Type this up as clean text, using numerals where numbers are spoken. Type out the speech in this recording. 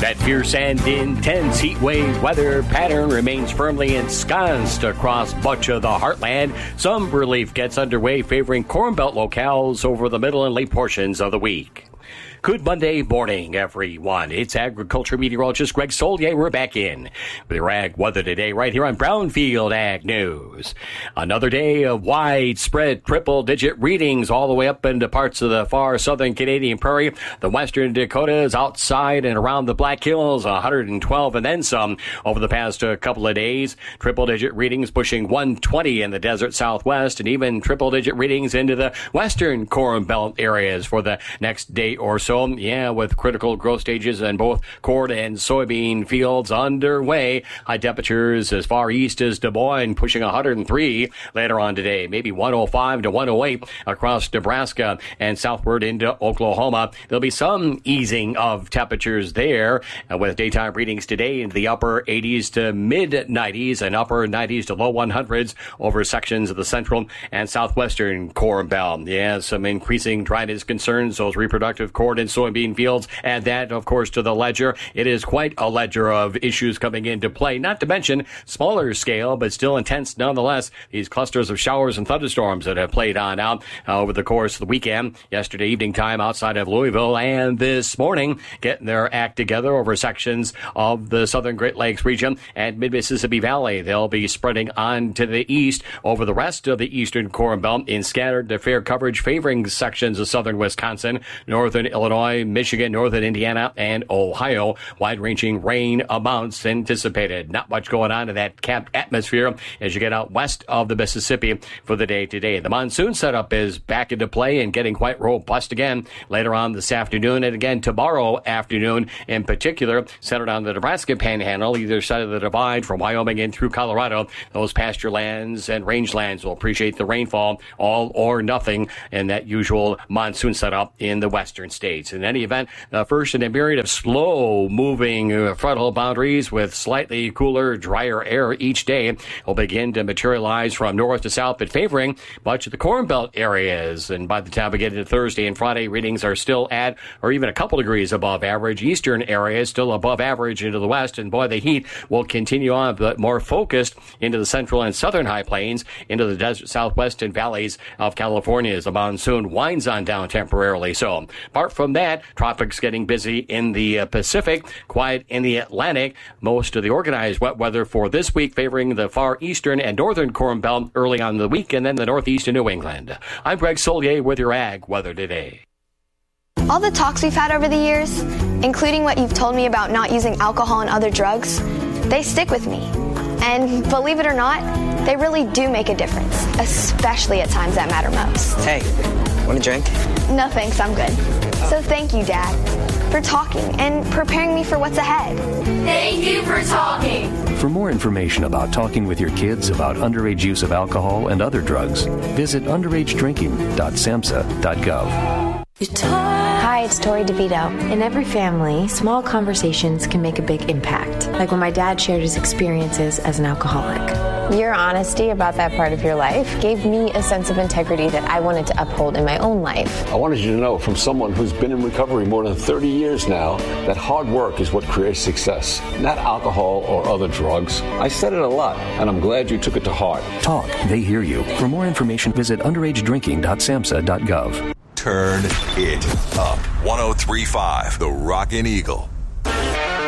That fierce and intense heat wave weather pattern remains firmly ensconced across much of the heartland. Some relief gets underway, favoring Corn Belt locales over the middle and late portions of the week. Good Monday morning, everyone. It's agriculture meteorologist Greg Solier. We're back in with your ag weather today right here on Brownfield Ag News. Another day of widespread triple-digit readings all the way up into parts of the far southern Canadian prairie. The western Dakotas, outside and around the Black Hills, 112 and then some over the past couple of days. Triple-digit readings pushing 120 in the desert southwest, and even triple-digit readings into the western Corn Belt areas for the next day or so. Yeah, with critical growth stages in both corn and soybean fields underway. High temperatures as far east as Des Moines, pushing 103 later on today. Maybe 105 to 108 across Nebraska and southward into Oklahoma. There'll be some easing of temperatures there, with daytime readings today in the upper 80s to mid 90s and upper 90s to low 100s over sections of the central and southwestern Corn Belt. Yeah, some increasing dryness concerns those reproductive corn and soybean fields. Add that, of course, to the ledger. It is quite a ledger of issues coming into play, not to mention smaller scale, but still intense nonetheless. These clusters of showers and thunderstorms that have played on out over the course of the weekend. Yesterday evening time outside of Louisville, and this morning getting their act together over sections of the southern Great Lakes region and mid-Mississippi Valley. They'll be spreading on to the east over the rest of the eastern Corn Belt in scattered to fair coverage, favoring sections of southern Wisconsin, northern Illinois, Michigan, northern Indiana, and Ohio. Wide-ranging rain amounts anticipated. Not much going on in that capped atmosphere as you get out west of the Mississippi for the day today. The monsoon setup is back into play and getting quite robust again later on this afternoon, and again tomorrow afternoon in particular, centered on the Nebraska Panhandle, either side of the divide from Wyoming in through Colorado. Those pasture lands and rangelands will appreciate the rainfall, all or nothing, in that usual monsoon setup in the western states. In any event, first in a myriad of slow-moving frontal boundaries with slightly cooler, drier air each day will begin to materialize from north to south, but favoring much of the Corn Belt areas. And by the time we get into Thursday and Friday, readings are still at or even a couple degrees above average. Eastern areas still above average into the west, and boy, the heat will continue on, but more focused into the central and southern high plains, into the desert southwest and valleys of California as the monsoon winds on down temporarily. So, apart from that, tropics getting busy in the Pacific, quiet in the Atlantic. Most of the organized wet weather for this week favoring the far eastern and northern Corn Belt early on in the week, and then the northeast and New England. I'm Greg Solier with your ag weather today. All the talks we've had over the years, including what you've told me about not using alcohol and other drugs, they stick with me. And believe it or not, they really do make a difference, especially at times that matter most. Hey, want a drink? No thanks, I'm good. So thank you, Dad, for talking and preparing me for what's ahead. Thank you for talking. For more information about talking with your kids about underage use of alcohol and other drugs, visit underagedrinking.samhsa.gov. Hi, it's Tori DeVito. In every family, small conversations can make a big impact, like when my dad shared his experiences as an alcoholic. Your honesty about that part of your life gave me a sense of integrity that I wanted to uphold in my own life. I wanted you to know from someone who's been in recovery more than 30 years now that hard work is what creates success, not alcohol or other drugs. I said it a lot, and I'm glad you took it to heart. Talk, they hear you. For more information, visit underagedrinking.samhsa.gov. Turn it up. 103.5 The Rockin' Eagle.